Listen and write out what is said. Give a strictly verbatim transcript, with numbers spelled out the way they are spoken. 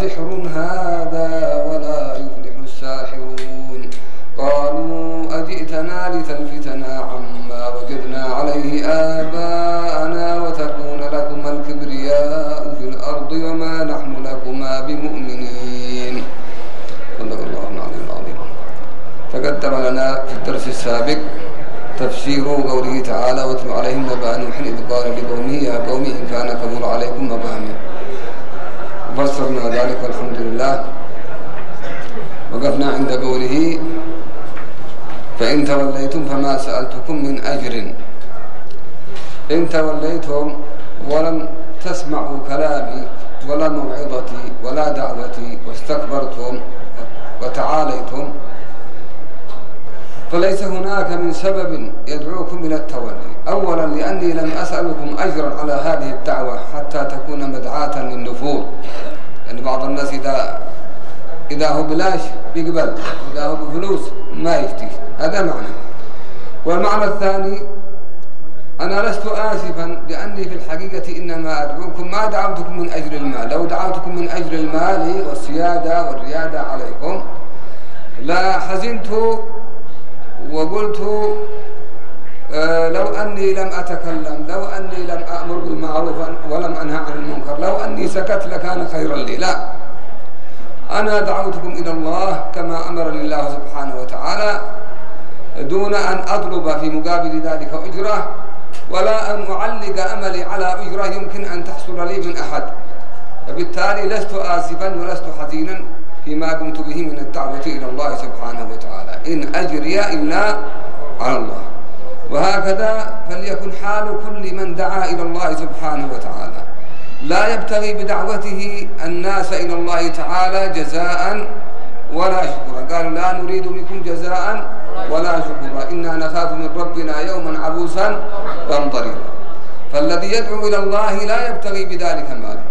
أسحر هذا ولا يفلح الساحرون قالوا أجئتنا لتلفتنا عما وجدنا عليه آباءنا وتكون لكما الكبرياء في الأرض وما نحن لكما بمؤمنين. صدق الله العظيم. تقدم لنا في الدرس السابق تفسير قوله تعالى واتل عليهم نبأ نوح إذ قال لقومه يا قوم إن كان كبر عليكم مقامي، فسرنا ذلك والحمد لله. وقفنا عند قوله فإن توليتم فما سألتكم من أجر. إن توليتم ولم تسمعوا كلامي ولا موعظتي ولا دعوتي واستكبرتم وتعاليتم فليس هناك من سبب يدعوكم إلى التولي. أولا لأني لم أسألكم أجرا على هذه الدعوة حتى تكون مدعاة للنفور، يعني بعض الناس إذا إذا هو بلاش بيقبل، إذا هو بفلوس ما يفتي، هذا معنى. والمعنى الثاني أنا لست آسفا لأني في الحقيقة إنما أدعوكم ما دعوتكم من أجل المال. لو دعوتكم من أجل المال والسيادة والريادة عليكم لا حزنت وقلت آه لو أني لم أتكلم، لو أني لم أأمر بالمعروف ولم أنهى عن المنكر، لو أني سكت لكان خيرا لي. لا، أنا دعوتكم إلى الله كما أمرني الله سبحانه وتعالى دون أن أطلب في مقابل ذلك أجرة، ولا أن أعلق أملي على أجرة يمكن أن تحصل لي من أحد. فبالتالي لست آسفا ولست حزينا فيما قمت به من الدعوة إلى الله سبحانه وتعالى، إن أجري إلا على الله. وهكذا فليكن حال كل من دعا إلى الله سبحانه وتعالى، لا يبتغي بدعوته الناس إلى الله تعالى جزاء ولا شكرا. قالوا لا نريد منكم جزاء ولا شكرا إنا نخاف من ربنا يوما عبوسا قمطريرا. فالذي يدعو إلى الله لا يبتغي بذلك مال،